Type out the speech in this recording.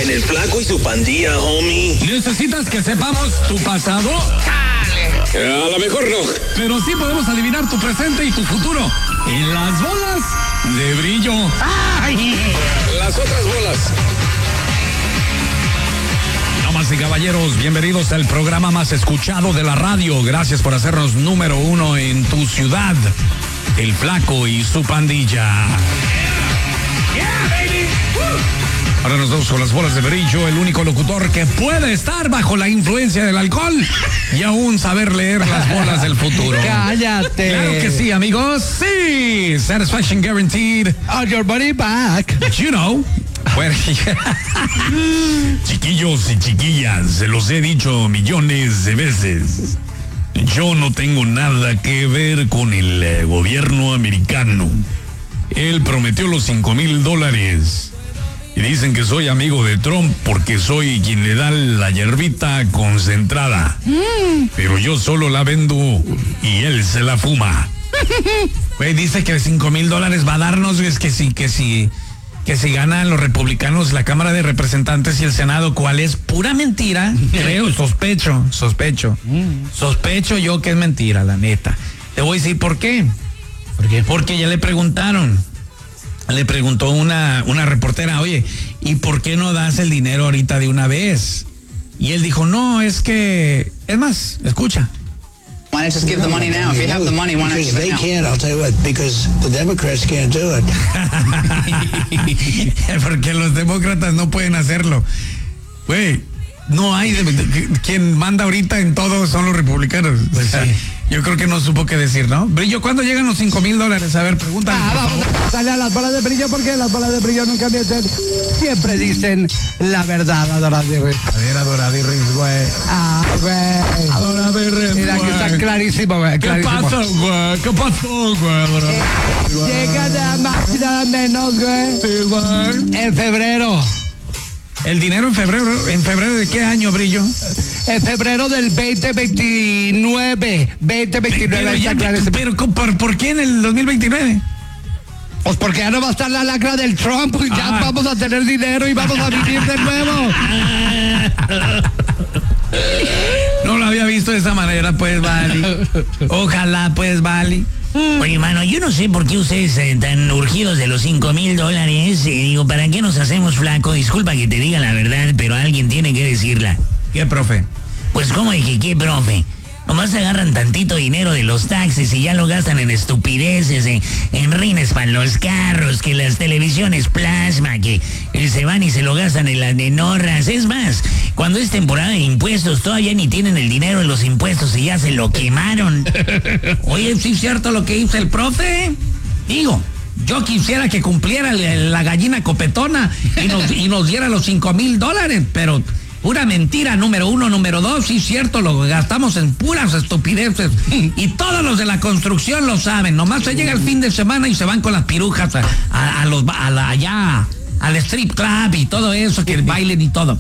En el Flaco y su Pandilla, homie. ¿Necesitas que sepamos tu pasado? A lo mejor no. Pero sí podemos adivinar tu presente y tu futuro. En las bolas de brillo. ¡Ay! Las otras bolas. Damas y caballeros, bienvenidos al programa más escuchado de la radio. Gracias por hacernos número 1 en tu ciudad. El Flaco y su Pandilla. Yeah, baby. Ahora nos vamos con las bolas de brillo, el único locutor que puede estar bajo la influencia del alcohol y aún saber leer las bolas del futuro. ¡Cállate! Claro que sí, amigos. Sí, satisfaction guaranteed. On your money back. You know. Bueno, chiquillos y chiquillas, se los he dicho millones de veces. Yo no tengo nada que ver con el gobierno americano. Él prometió los $5,000. Y dicen que soy amigo de Trump porque soy quien le da la hierbita concentrada. Pero yo solo la vendo y él se la fuma. Güey, dice que $5,000 va a darnos, es que si ganan los republicanos la Cámara de Representantes y el Senado, ¿cuál es? Pura mentira, creo, sospecho. Sospecho yo que es mentira, la neta. Te voy a decir por qué. ¿Por qué? Porque ya le preguntaron. Le preguntó una reportera, oye, ¿y por qué no das el dinero ahorita de una vez? Y él dijo, no, es más, escucha. Why not just give the money now? If you have the money, why not give it now? Because they can't, I'll tell you what, because the Democrats can't do it. Porque los demócratas no pueden hacerlo. Güey, no hay, quien manda ahorita en todo son los republicanos. O sea, sí. Yo creo que no supo qué decir, ¿no? Brillo, ¿cuándo llegan los $5,000? A ver, pregúntale. Vamos a darle a las bolas de brillo porque las bolas de brillo nunca mienten. Siempre dicen la verdad, Adoradirris. A ver, Adoradirris, güey. Güey. Adoradirris, mira que está clarísimo, güey. ¿Qué pasó, güey? ¿Qué pasó, güey? Llega nada más y nada menos, güey. Sí, güey. En febrero. ¿El dinero en febrero? ¿En febrero de qué año, Brillo? En febrero del 2029. 2029. Pero ¿por qué en el 2029? Pues porque ya no va a estar la lacra del Trump. Ya vamos a tener dinero y vamos a vivir de nuevo. No lo había visto de esa manera, pues, Vali. Ojalá, pues, Vali. Oye, mano, yo no sé por qué ustedes tan urgidos de los $5,000. Digo, ¿para qué nos hacemos flaco? Disculpa que te diga la verdad, pero alguien tiene que decirla. ¿Qué, profe? Pues, ¿cómo dije qué, profe? Nomás agarran tantito dinero de los taxis y ya lo gastan en estupideces, en rines para los carros, que las televisiones plasma, que se van y se lo gastan en las nenorras. Es más, cuando es temporada de impuestos, todavía ni tienen el dinero en los impuestos y ya se lo quemaron. Oye, ¿sí es cierto lo que hizo el profe? Digo, yo quisiera que cumpliera la gallina copetona y nos diera los $5,000, pero... Pura mentira, número 1, número 2, sí es cierto, lo gastamos en puras estupideces. Y todos los de la construcción lo saben. Nomás se llega el fin de semana y se van con las pirujas allá al strip club y todo eso, que bailen y todo.